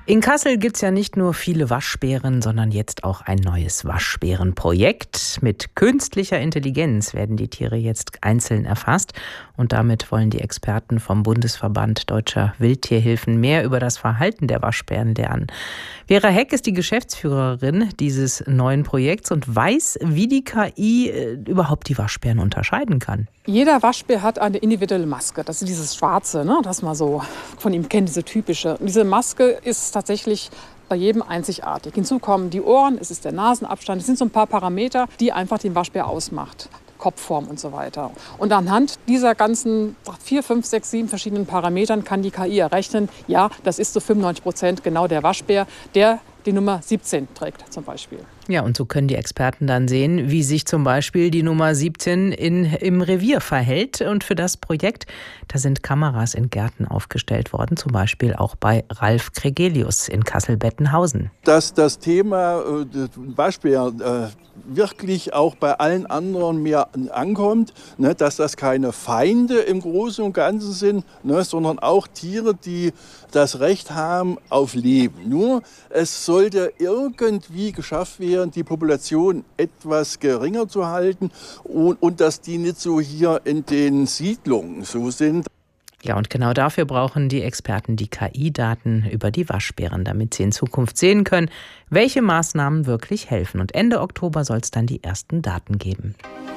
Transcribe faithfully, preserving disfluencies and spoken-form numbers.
In Kassel gibt es ja nicht nur viele Waschbären, sondern jetzt auch ein neues Waschbärenprojekt. Mit künstlicher Intelligenz werden die Tiere jetzt einzeln erfasst. Und damit wollen die Experten vom Bundesverband Deutscher Wildtierhilfen mehr über das Verhalten der Waschbären lernen. Vera Heck ist die Geschäftsführerin dieses neuen Projekts und weiß, wie die K I äh, überhaupt die Waschbären unterscheiden kann. Jeder Waschbär hat eine individuelle Maske. Das ist dieses Schwarze, ne, das man so von ihm kennt, diese typische. Und diese Maske ist tatsächlich bei jedem einzigartig. Hinzu kommen die Ohren, es ist der Nasenabstand. Es sind so ein paar Parameter, die einfach den Waschbär ausmacht. Kopfform und so weiter. Und anhand dieser ganzen vier, fünf, sechs, sieben verschiedenen Parametern kann die K I errechnen, ja, das ist zu fünfundneunzig Prozent genau der Waschbär, der die Nummer siebzehn trägt zum Beispiel. Ja, und so können die Experten dann sehen, wie sich zum Beispiel die Nummer siebzehn in, im Revier verhält. Und für das Projekt, da sind Kameras in Gärten aufgestellt worden, zum Beispiel auch bei Ralf Kregelius in Kassel-Bettenhausen. Dass das Thema äh, Waschbär äh, wirklich auch bei allen anderen mehr ankommt, ne, dass das keine Feinde im Großen und Ganzen sind, ne, sondern auch Tiere, die das Recht haben auf Leben. Nur es sollte irgendwie geschafft werden, die Population etwas geringer zu halten und, und dass die nicht so hier in den Siedlungen so sind. Ja, und genau dafür brauchen die Experten die K I-Daten über die Waschbären, damit sie in Zukunft sehen können, welche Maßnahmen wirklich helfen. Und Ende Oktober soll es dann die ersten Daten geben.